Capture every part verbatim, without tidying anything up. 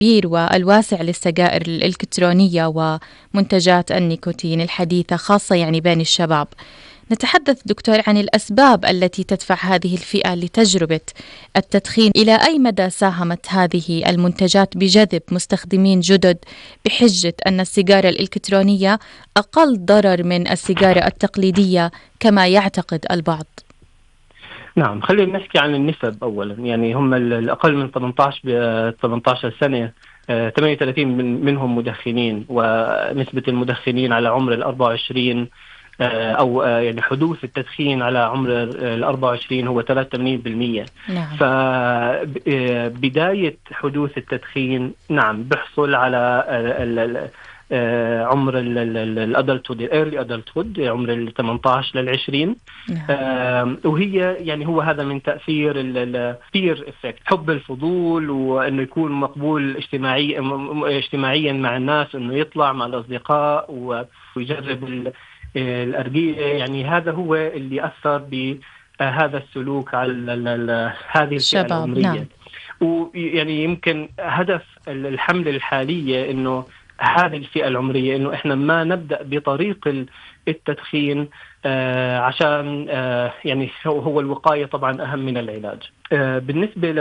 والواسع للسجائر الإلكترونية ومنتجات النيكوتين الحديثة خاصة يعني بين الشباب. نتحدث دكتور عن الأسباب التي تدفع هذه الفئة لتجربة التدخين. إلى أي مدى ساهمت هذه المنتجات بجذب مستخدمين جدد بحجة أن السيجارة الإلكترونية أقل ضرر من السيجارة التقليدية كما يعتقد البعض؟ نعم، خلينا نحكي عن النسب أولا. يعني هم الأقل من ثمانية عشر سنة ثمانية وثلاثين من منهم مدخنين، ونسبة المدخنين على عمر الأربعة وعشرين أو يعني حدوث التدخين على عمر الأربعة وعشرين هو ثلاثة وثمانين بالمئة. نعم. فبداية حدوث التدخين نعم بحصل على عمر الأدلتود الإيرلي أدلتود، عمر ال ثمانية عشر للعشرين. نعم. وهي يعني هو هذا من تأثير البير إفكت، حب الفضول، وإنه يكون مقبول اجتماعيا اجتماعيا مع الناس، إنه يطلع مع الأصدقاء ويجرب الأرجية. يعني هذا هو اللي أثر بهذا السلوك على هذه الفئة العمرية. نعم. ويعني يمكن هدف الحملة الحالية إنه هذه الفئة العمرية إنه إحنا ما نبدأ بطريق التدخين آه عشان آه يعني هو الوقاية طبعا أهم من العلاج. آه بالنسبة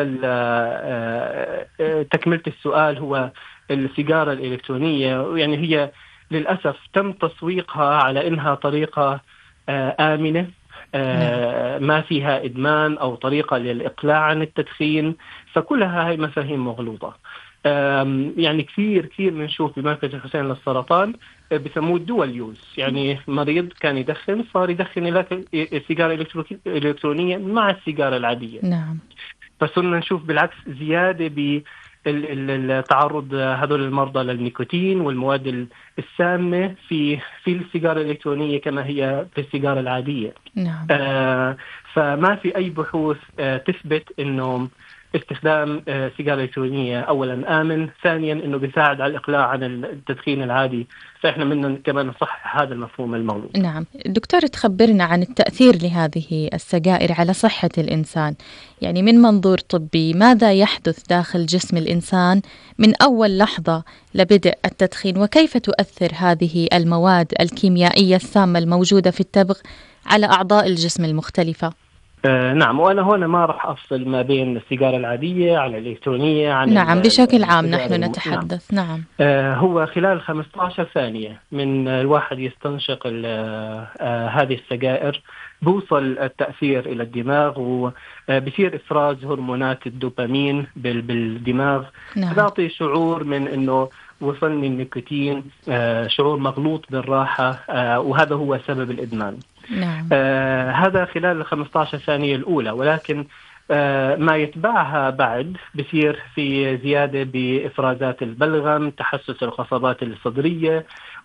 لتكملة السؤال، هو السيجارة الإلكترونية يعني هي للأسف تم تسويقها على إنها طريقة آه آمنة، آه ما فيها إدمان أو طريقة للإقلاع عن التدخين، فكلها هاي مفاهيم مغلوطة. يعني كثير كثير بنشوف بمركز الحسين للسرطان بسموه الدول يوز، يعني مريض كان يدخن صار يدخن السيجارة الإلكترونية مع السيجارة العادية. نعم. فصرنا نشوف بالعكس زيادة بالتعرض هذول المرضى للنيكوتين والمواد السامة في في السيجارة الإلكترونية كما هي في السيجارة العادية. نعم. آه فما في أي بحوث آه تثبت إنه استخدام سيجارة إلكترونية أولا آمن، ثانيا إنه بيساعد على الإقلاع عن التدخين العادي، فإحنا بدنا كمان نصحح هذا المفهوم المغلوط. نعم دكتور، تخبرنا عن التأثير لهذه السجائر على صحة الإنسان، يعني من منظور طبي ماذا يحدث داخل جسم الإنسان من أول لحظة لبدء التدخين، وكيف تؤثر هذه المواد الكيميائية السامة الموجودة في التبغ على أعضاء الجسم المختلفة؟ آه نعم، وأنا هنا ما راح أفصل ما بين السيجارة العادية عن الإلكترونية عن نعم بشكل عام نحن نتحدث. نعم, نعم. آه هو خلال خمسة عشر ثانية من الواحد يستنشق آه هذه السجائر بوصل التأثير إلى الدماغ، وبصير إفراز هرمونات الدوبامين بالدماغ. نعم. تعطي شعور من إنه وصلني النيكوتين، آه شعور مغلوط بالراحة، آه وهذا هو سبب الإدمان. نعم. آه هذا خلال الخمسة عشر ثانية الأولى، ولكن آه ما يتبعها بعد بصير في زيادة بإفرازات البلغم، تحسس القصبات الصدرية،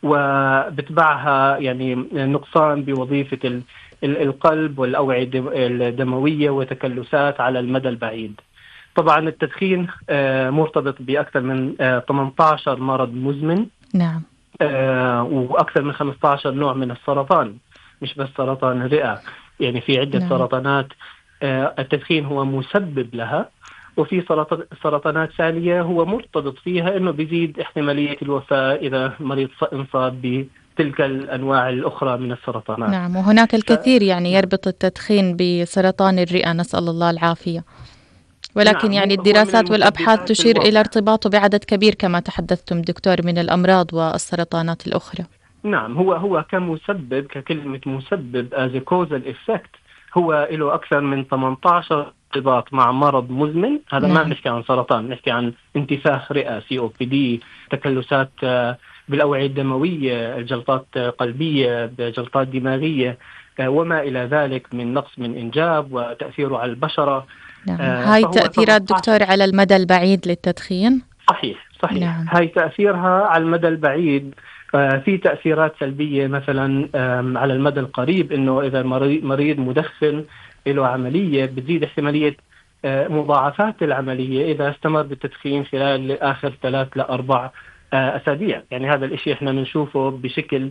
وبتبعها يعني نقصان بوظيفة القلب والأوعية الدموية وتكلسات على المدى البعيد. طبعا التدخين آه مرتبط بأكثر من آه ثمانية عشر مرض مزمن. نعم. آه وأكثر من خمسة عشر نوع من السرطان، مش بس سرطان الرئة، يعني في عدة نعم. سرطانات آه التدخين هو مسبب لها، وفي سرطانات ثانية هو مرتبط فيها إنه بيزيد احتمالية الوفاة إذا مريض انصاب بتلك الأنواع الأخرى من السرطانات. نعم، وهناك الكثير ف... يعني يربط التدخين بسرطان الرئة، نسأل الله العافية، ولكن نعم. يعني الدراسات والأبحاث تشير إلى ارتباطه بعدد كبير كما تحدثتم دكتور من الأمراض والسرطانات الأخرى. نعم، هو هو كمسبب، ككلمة مسبب as a causal effect، هو له أكثر من ثمانية عشر ارتباط مع مرض مزمن. هذا نعم. ما نحكي عن سرطان، نحكي عن انتفاخ رئة سي أو بي دي، تكلسات بالأوعية الدموية، جلطات قلبية، جلطات دماغية، وما إلى ذلك من نقص من إنجاب وتأثيره على البشرة. نعم. هاي تأثيرات دكتور على المدى البعيد للتدخين؟ صحيح صحيح. نعم. هاي تأثيرها على المدى البعيد. في تأثيرات سلبية مثلا على المدى القريب، إنه إذا مريض مدخن له عملية بتزيد احتمالية مضاعفات العملية إذا استمر بالتدخين خلال آخر ثلاث لأربع أسابيع. يعني هذا الإشي إحنا بنشوفه بشكل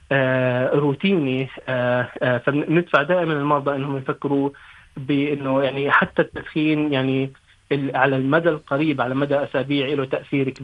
روتيني، فندفع دائما المرضى إنهم يفكروا بأنه يعني حتى التدخين يعني على المدى القريب، على مدى أسابيع له تأثير